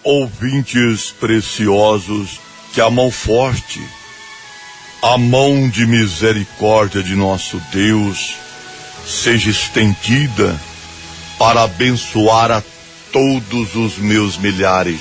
ouvintes preciosos, que a mão forte, a mão de misericórdia de nosso Deus seja estendida para abençoar a todos os meus milhares